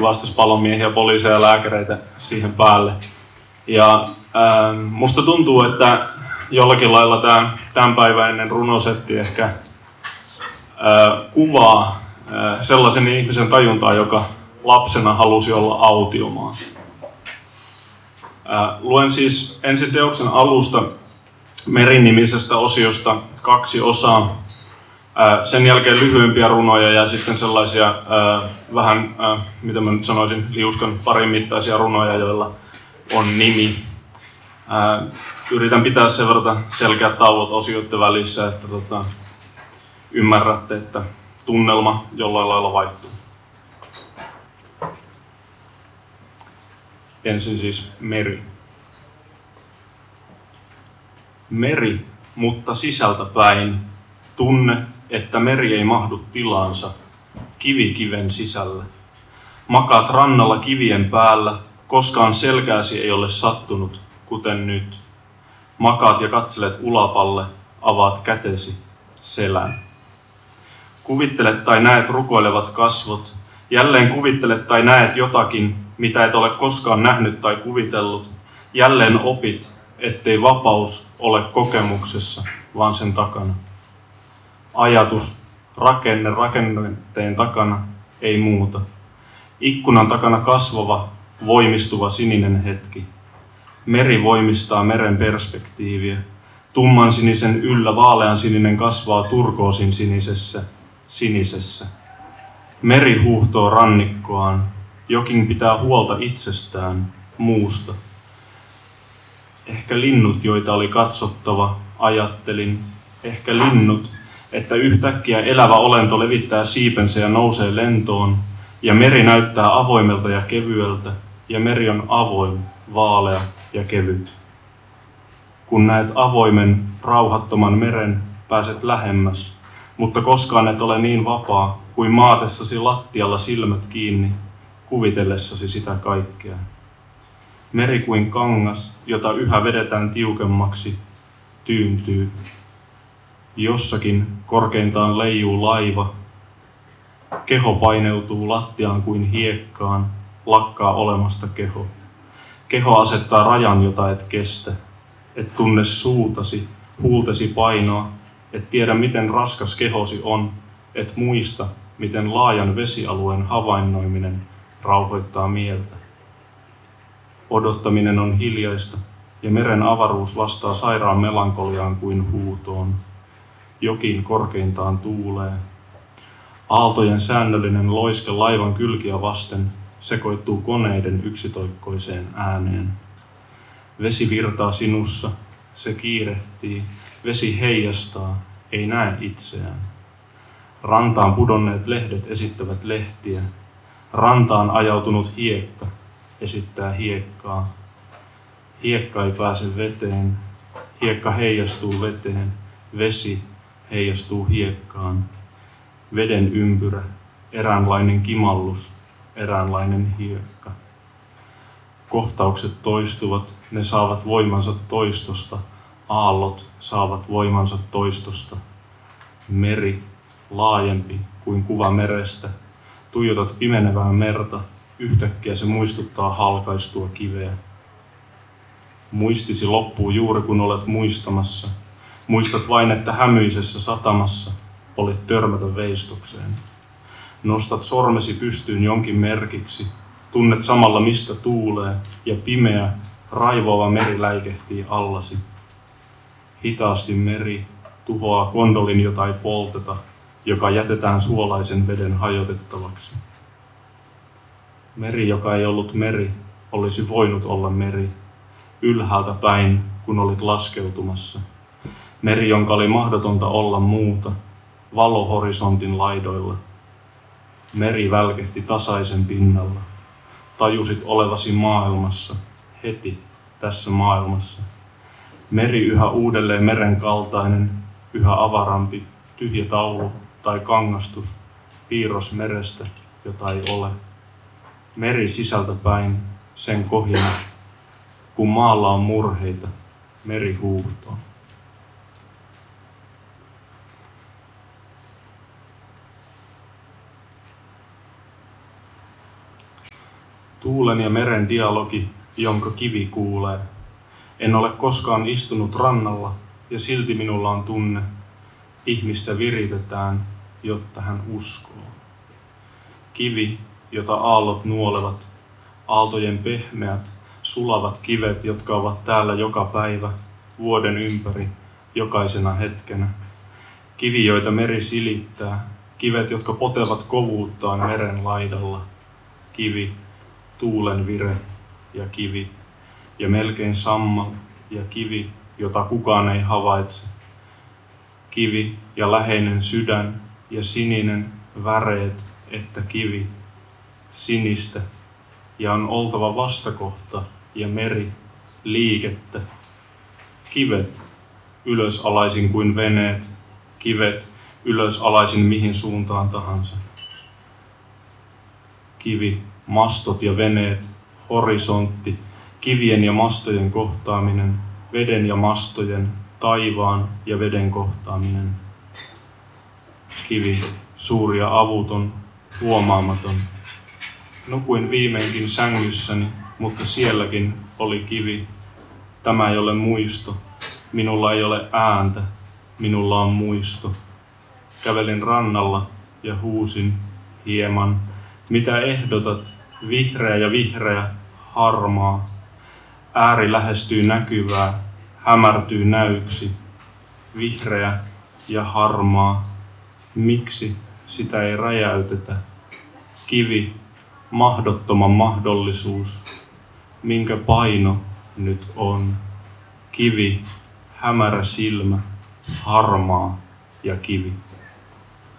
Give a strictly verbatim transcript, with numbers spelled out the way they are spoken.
Tietenkin vastasi palomiehiä, poliiseja ja lääkäreitä siihen päälle. Ja ää, musta tuntuu, että jollakin lailla tämä tämänpäiväinen runosetti ehkä ää, kuvaa ää, sellaisen ihmisen tajuntaa, joka lapsena halusi olla autiomaa. Ää, luen siis ensin teoksen alusta Meri-nimisestä osiosta kaksi osaa. Ää, sen jälkeen lyhyempiä runoja ja sitten sellaisia ää, vähän, ää, mitä mä nyt sanoisin, liuskan parin mittaisia runoja, joilla on nimi. Ää, yritän pitää sen verran selkeät tauot osioiden välissä, että tota, ymmärrätte, että tunnelma jollain lailla vaihtuu. Ensin siis meri. Meri, mutta sisältä päin. Tunne, että meri ei mahdu tilaansa. Kivi kiven sisällä. Makaat rannalla kivien päällä. Koskaan selkääsi ei ole sattunut, kuten nyt. Makaat ja katselet ulapalle. Avaat kätesi selän. Kuvittelet tai näet rukoilevat kasvot. Jälleen kuvittelet tai näet jotakin, mitä et ole koskaan nähnyt tai kuvitellut. Jälleen opit, ettei vapaus ole kokemuksessa, vaan sen takana. Ajatus, rakenne rakenteen takana, ei muuta. Ikkunan takana kasvava, voimistuva sininen hetki. Meri voimistaa meren perspektiiviä. Tumman sinisen yllä vaalean sininen kasvaa turkoosin sinisessä, sinisessä. Meri huuhtoo rannikkoaan. Jokin pitää huolta itsestään, muusta. Ehkä linnut, joita oli katsottava, ajattelin. Ehkä linnut, että yhtäkkiä elävä olento levittää siipensä ja nousee lentoon. Ja meri näyttää avoimelta ja kevyeltä. Ja meri on avoin, vaalea ja kevyt. Kun näet avoimen, rauhattoman meren, pääset lähemmäs. Mutta koskaan et ole niin vapaa kuin maatessasi lattialla silmät kiinni, kuvitellessasi sitä kaikkea. Meri kuin kangas, jota yhä vedetään tiukemmaksi, tyyntyy. Jossakin korkeintaan leijuu laiva. Keho paineutuu lattiaan kuin hiekkaan, lakkaa olemasta keho. Keho asettaa rajan, jota et kestä. Et tunne suutasi, huultesi painoa. Et tiedä, miten raskas kehosi on. Et muista, miten laajan vesialueen havainnoiminen rauhoittaa mieltä. Odottaminen on hiljaista, ja meren avaruus vastaa sairaan melankoliaan kuin huutoon. Jokin korkeintaan tuulee. Aaltojen säännöllinen loiske laivan kylkiä vasten sekoittuu koneiden yksitoikkoiseen ääneen. Vesi virtaa sinussa, se kiirehtii, vesi heijastaa, ei näe itseään. Rantaan pudonneet lehdet esittävät lehtiä. Rantaan ajautunut hiekka esittää hiekkaa. Hiekka ei pääse veteen. Hiekka heijastuu veteen. Vesi heijastuu hiekkaan. Veden ympyrä, eräänlainen kimallus, eräänlainen hiekka. Kohtaukset toistuvat, ne saavat voimansa toistosta. Aallot saavat voimansa toistosta. Meri, laajempi kuin kuva merestä. Tuijotat pimenevää merta, yhtäkkiä se muistuttaa halkaistua kiveä. Muistisi loppuu juuri kun olet muistamassa. Muistat vain, että hämyisessä satamassa olit törmätä veistokseen. Nostat sormesi pystyyn jonkin merkiksi. Tunnet samalla mistä tuulee ja pimeä, raivoava meri läikehtii allasi. Hitaasti meri tuhoaa kondolin, jota ei polteta, joka jätetään suolaisen veden hajotettavaksi. Meri, joka ei ollut meri, olisi voinut olla meri, ylhäältä päin, kun olit laskeutumassa. Meri, jonka oli mahdotonta olla muuta, valo horisontin laidoilla. Meri välkehti tasaisen pinnalla. Tajusit olevasi maailmassa, heti tässä maailmassa. Meri yhä uudelleen meren kaltainen, yhä avarampi, tyhjä taulu tai kangastus, piirros merestä, jota ei ole. Meri sisältä päin, sen kohina, kun maalla on murheita, meri huuhtoo. Tuulen ja meren dialogi, jonka kivi kuulee. En ole koskaan istunut rannalla, ja silti minulla on tunne. Ihmistä viritetään, jotta hän uskoo. Kivi, jota aallot nuolevat, aaltojen pehmeät, sulavat kivet, jotka ovat täällä joka päivä, vuoden ympäri, jokaisena hetkenä. Kivi, joita meri silittää, kivet, jotka potevat kovuuttaan meren laidalla. Kivi, tuulen vire ja kivi, ja melkein sammal ja kivi, jota kukaan ei havaitse. Kivi ja läheinen sydän ja sininen väreet, että kivi, sinistä, ja on oltava vastakohta ja meri, liikettä. Kivet, ylösalaisin kuin veneet, kivet, ylösalaisin mihin suuntaan tahansa. Kivi, mastot ja veneet, horisontti, kivien ja mastojen kohtaaminen, veden ja mastojen, taivaan ja veden kohtaaminen. Kivi, suuri ja avuton, huomaamaton. Nukuin viimeinkin sängyssäni, mutta sielläkin oli kivi. Tämä ei ole muisto. Minulla ei ole ääntä. Minulla on muisto. Kävelin rannalla ja huusin hieman. Mitä ehdotat? Vihreä ja vihreä, harmaa. Ääri lähestyy näkyvää, hämärtyy näyksi. Vihreä ja harmaa. Miksi sitä ei räjäytetä? Kivi, mahdottoman mahdollisuus. Minkä paino nyt on? Kivi, hämärä silmä, harmaa ja kivi.